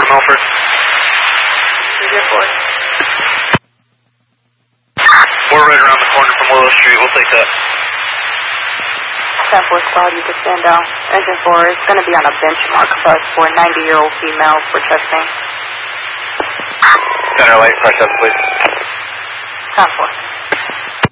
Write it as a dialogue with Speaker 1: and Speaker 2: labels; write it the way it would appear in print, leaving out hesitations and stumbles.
Speaker 1: Milford.
Speaker 2: 304.
Speaker 1: We're right around the corner from Willow Street. We'll take that.
Speaker 2: 10-4 squad, you can stand down. Engine 4 is going to be on a benchmark bus for a 90-year-old female for testing.
Speaker 1: Center light, press up, please.
Speaker 2: 10-4.